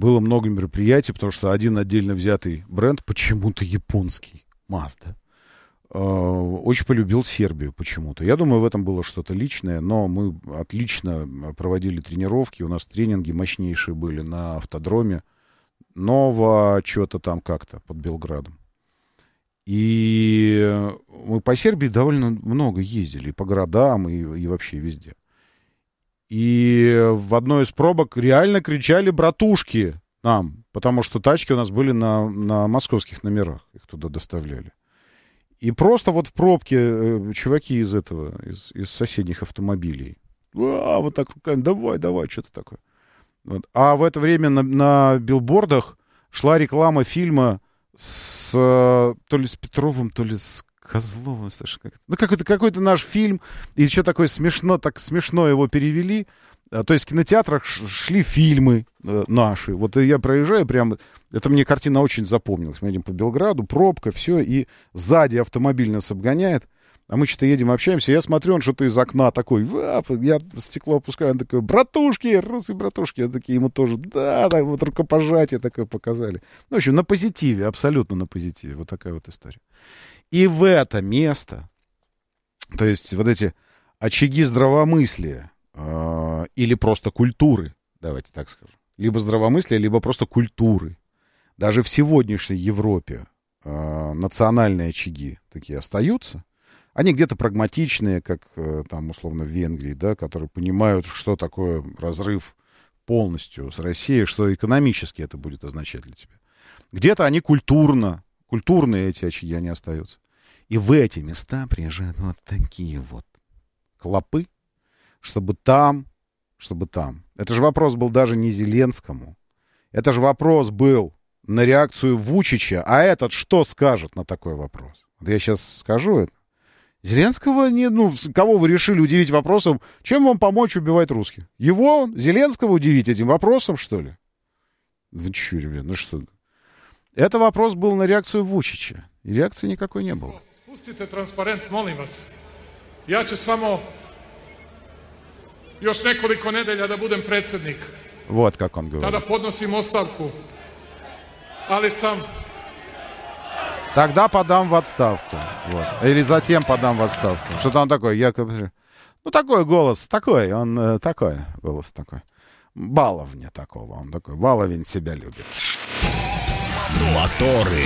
было много мероприятий, потому что один отдельно взятый бренд, почему-то японский, Mazda, очень полюбил Сербию почему-то. Я думаю, в этом было что-то личное, но мы отлично проводили тренировки, у нас тренинги мощнейшие были на автодроме. Ново что-то там как-то под Белградом. И мы по Сербии довольно много ездили, и по городам, и вообще везде. И в одной из пробок реально кричали братушки нам, потому что тачки у нас были на московских номерах, их туда доставляли. И просто вот в пробке чуваки из соседних автомобилей. Вот так руками, давай, что-то такое. Вот. А в это время на билбордах шла реклама фильма то ли с Петровым, то ли с Козловым. Ну, какой-то наш фильм. И еще такое так смешно его перевели. То есть в кинотеатрах шли фильмы наши. Вот я проезжаю прямо... Это мне картина очень запомнилась. Мы едем по Белграду, пробка, все, и сзади автомобиль нас обгоняет. А мы что-то едем, общаемся. Я смотрю, он что-то из окна такой... Я стекло опускаю, он такой: братушки, русские братушки. Я такие ему тоже, да, вот рукопожатие такое показали. Ну, в общем, на позитиве, абсолютно на позитиве. Вот такая вот история. И в это место, то есть вот эти очаги здравомыслия, или просто культуры, давайте так скажем. Либо здравомыслия, либо просто культуры. Даже в сегодняшней Европе национальные очаги такие остаются. Они где-то прагматичные, как там, условно, в Венгрии, да, которые понимают, что такое разрыв полностью с Россией, что экономически это будет означать для тебя. Где-то они культурные эти очаги, они остаются. И в эти места приезжают вот такие вот клопы, чтобы там. Это же вопрос был даже не Зеленскому. Это же вопрос был на реакцию Вучича. А этот что скажет на такой вопрос? Вот я сейчас скажу это. Зеленского кого вы решили удивить вопросом, чем вам помочь убивать русских? Его, Зеленского удивить этим вопросом, что ли? Вы че, ребят, что? Это вопрос был на реакцию Вучича. И реакции никакой не было. Спустите транспарент, молим вас. Я ću samo još nekoliko nedelja da budem predsjednik. Вот как он говорит. Tada podnosim ostavku. Ali sam... Тогда подам в отставку. Вот. Или затем подам в отставку. Что-то он такой, такой голос, голос такой. Баловня такого, он такой, баловень себя любит. Моторы.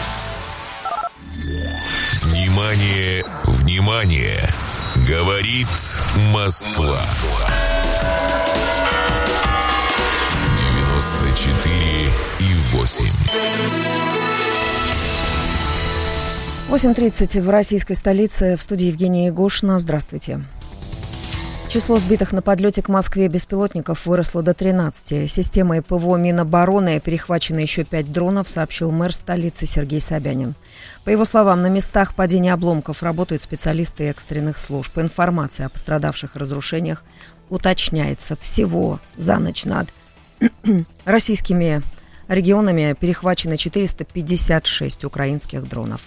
Внимание, внимание! Говорит Москва. 94,8. 8:30 в российской столице. В студии Евгения Егошина. Здравствуйте. Число сбитых на подлете к Москве беспилотников выросло до 13. Системой ПВО Минобороны перехвачено еще 5 дронов, сообщил мэр столицы Сергей Собянин. По его словам, на местах падения обломков работают специалисты экстренных служб. Информация о пострадавших и разрушениях уточняется. Всего за ночь над российскими регионами перехвачено 456 украинских дронов.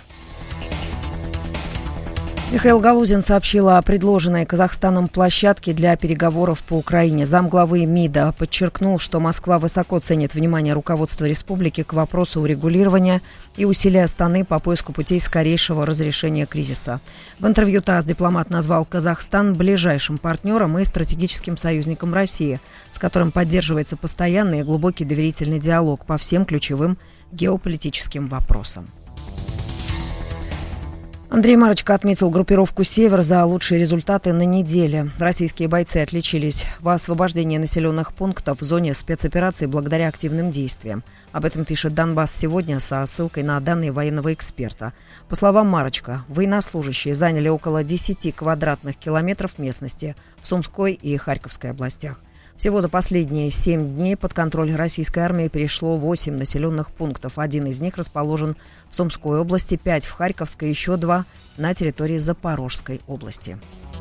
Михаил Галузин сообщил о предложенной Казахстаном площадке для переговоров по Украине. Замглавы МИДа подчеркнул, что Москва высоко ценит внимание руководства республики к вопросу урегулирования и усилия Астаны по поиску путей скорейшего разрешения кризиса. В интервью ТАСС дипломат назвал Казахстан ближайшим партнером и стратегическим союзником России, с которым поддерживается постоянный и глубокий доверительный диалог по всем ключевым геополитическим вопросам. Андрей Марочка отметил группировку «Север» за лучшие результаты на неделе. Российские бойцы отличились в освобождении населенных пунктов в зоне спецоперации благодаря активным действиям. Об этом пишет «Донбасс сегодня» со ссылкой на данные военного эксперта. По словам Марочка, военнослужащие заняли около 10 квадратных километров местности в Сумской и Харьковской областях. Всего за последние 7 дней под контроль российской армии перешло 8 населенных пунктов. Один из них расположен в Сумской области, 5 в Харьковской, еще 2 на территории Запорожской области.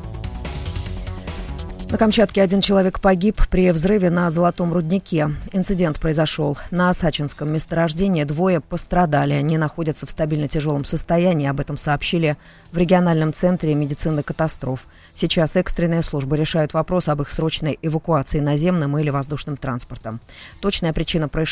На Камчатке один человек погиб при взрыве на золотом руднике. Инцидент произошел на Сачинском месторождении. 2 пострадали. Они находятся в стабильно тяжелом состоянии. Об этом сообщили в региональном центре медицины катастроф. Сейчас экстренные службы решают вопрос об их срочной эвакуации наземным или воздушным транспортом. Точная причина происшествия